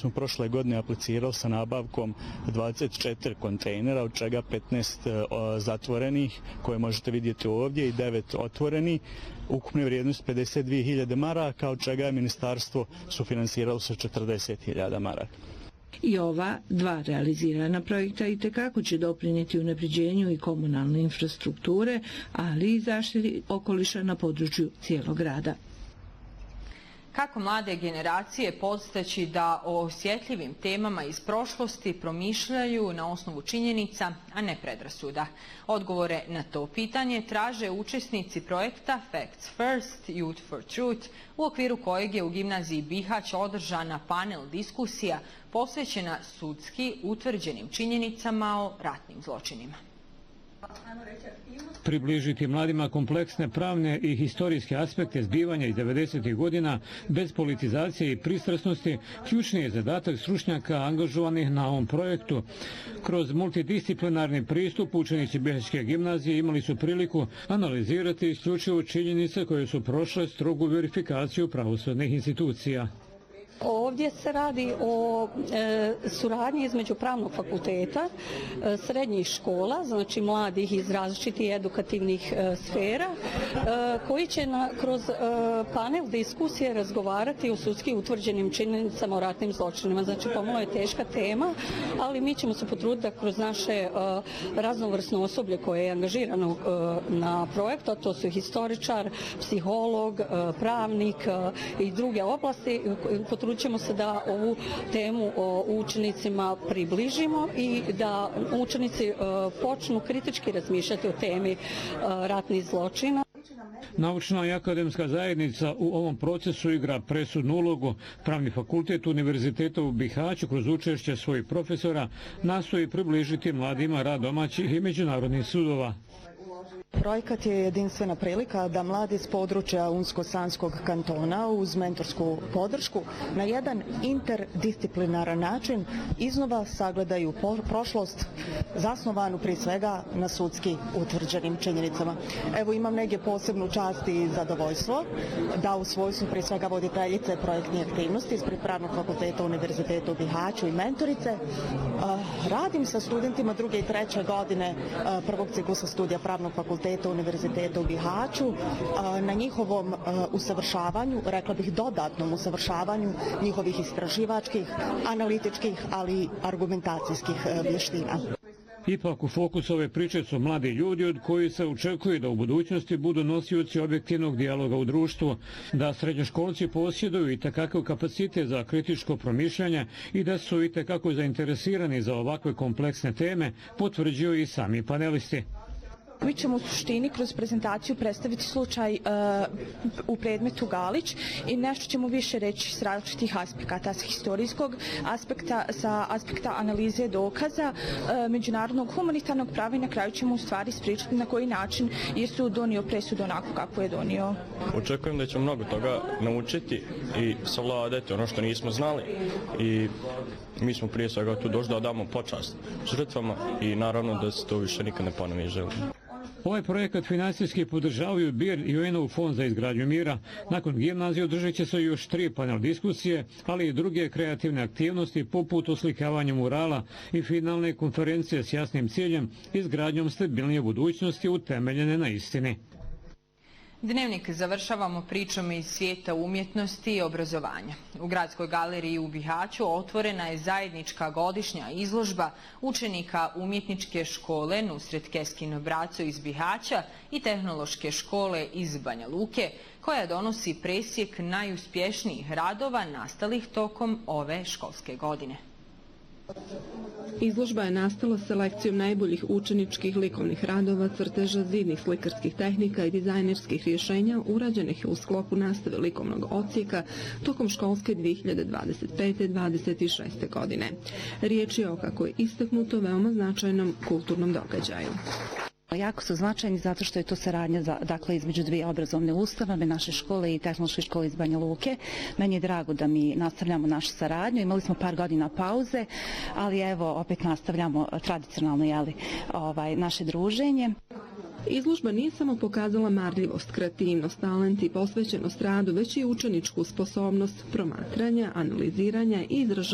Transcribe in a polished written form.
smo prošle godine aplicirali sa nabavkom 24 kontejnera, od čega 15 zatvorenih, koje možete vidjeti ovdje, i 9 otvorenih, ukupne vrijednost 52.000 maraka, od čega je ministarstvo sufinansiralo sa 40.000 maraka. I ova dva realizirana projekta itekako će doprinijeti unapređenju i komunalne infrastrukture, ali i zaštiti okoliša na području cijelog grada. Kako mlade generacije podstaći da o osjetljivim temama iz prošlosti promišljaju na osnovu činjenica, a ne predrasuda? Odgovore na to pitanje traže učesnici projekta Facts First, Youth for Truth, u okviru kojeg je u gimnaziji Bihać održana panel diskusija posvećena sudski utvrđenim činjenicama o ratnim zločinima. Približiti mladima kompleksne pravne i historijske aspekte zbivanja iz 90. godina bez politizacije i pristrasnosti ključni je zadatak stručnjaka angažovanih na ovom projektu. Kroz multidisciplinarni pristup učenici Bihaćke gimnazije imali su priliku analizirati isključivo činjenice koje su prošle strogu verifikaciju pravosudnih institucija. Ovdje se radi o suradnji između pravnog fakulteta, srednjih škola, znači mladih iz različitih edukativnih sfera, koji će kroz panel diskusije razgovarati o sudski utvrđenim činjenicama o ratnim zločinima. Znači, pomalo je teška tema, ali mi ćemo se potruditi da kroz naše raznovrsno osoblje koje je angažirano na projektu, a to su historičar, psiholog, pravnik i druge oblasti, potrudit ćemo se da ovu temu učenicima približimo i da učenici počnu kritički razmišljati o temi ratnih zločina. Naučna i akademska zajednica u ovom procesu igra presudnu ulogu. Pravni fakultet Univerziteta u Bihaću kroz učešće svojih profesora nastoji približiti mladima rad domaćih i međunarodnih sudova. Projekat je jedinstvena prilika da mladi s područja Unsko-Sanskog kantona uz mentorsku podršku na jedan interdisciplinaran način iznova sagledaju prošlost zasnovanu prije svega na sudski utvrđenim činjenicama. Evo, imam negdje posebnu čast i zadovoljstvo da u svojstvu prije svega voditeljice projektnih aktivnosti ispred Pravnog fakulteta Univerziteta u Bihaću i mentorice radim sa studentima 2. i 3. godine prvog ciklusa studija Pravnog fakulteta Univerziteta u Bihaću na njihovom usavršavanju, rekla bih dodatnom usavršavanju njihovih istraživačkih, analitičkih, ali i argumentacijskih vještina. Ipak u fokusu ove priče su mladi ljudi od koji se očekuje da u budućnosti budu nosioci objektivnog dijaloga u društvu, da srednjoškolci posjeduju i tekakav kapacitet za kritičko promišljanje i da su i tekako zainteresirani za ovakve kompleksne teme, potvrđuju i sami panelisti. Mi ćemo u suštini kroz prezentaciju predstaviti slučaj u predmetu Galić i nešto ćemo više reći s različitih aspekata, s historijskog aspekta, sa aspekta analize dokaza, međunarodnog humanitarnog prava i na kraju ćemo u stvari ispričati na koji način je sud donio presudu onako kako je donio. Očekujem da ćemo mnogo toga naučiti i savladati ono što nismo znali i mi smo prije svega tu došli da damo počast žrtvama i naravno da se to više nikad ne ponovi želimo. Ovaj projekat finansijski podržavaju BIR i UN-ov fond za izgradnju mira. Nakon gimnazije održat će se još 3 panel diskusije, ali i druge kreativne aktivnosti poput oslikavanja murala i finalne konferencije s jasnim ciljem izgradnjom stabilnije budućnosti utemeljene na istini. Dnevnik završavamo pričom iz svijeta umjetnosti i obrazovanja. U Gradskoj galeriji u Bihaću otvorena je zajednička godišnja izložba učenika umjetničke škole Nusret Keskin Braco iz Bihaća i tehnološke škole iz Banja Luke, koja donosi presjek najuspješnijih radova nastalih tokom ove školske godine. Izložba je nastala selekcijom najboljih učeničkih likovnih radova, crteža, zidnih slikarskih tehnika i dizajnerskih rješenja urađenih u sklopu nastave likovnog odsjeka tokom školske 2025-26. godine. Riječ je o, kako je istaknuto, veoma značajnom kulturnom događaju. Jako su značajni zato što je to saradnja između dvije obrazovne ustanove, naše škole i tehnološke škole iz Banja Luke. Meni je drago da mi nastavljamo našu saradnju. Imali smo par godina pauze, ali evo opet nastavljamo tradicionalno naše druženje. Izložba nije samo pokazala marljivost, kreativnost, talent i posvećenost radu, već i učeničku sposobnost promatranja, analiziranja i izražavanja